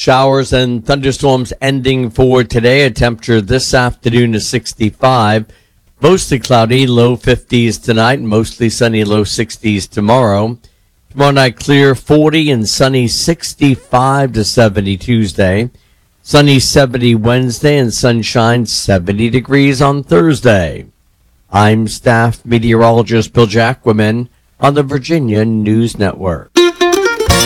Showers and thunderstorms ending for today. A temperature this afternoon is 65. Mostly cloudy, low 50s tonight, and mostly sunny, low 60s tomorrow. Tomorrow night, clear 40 and sunny 65 to 70 Tuesday. Sunny 70 Wednesday and sunshine 70 degrees on Thursday. I'm staff meteorologist Bill Jacquemin on the Virginia News Network.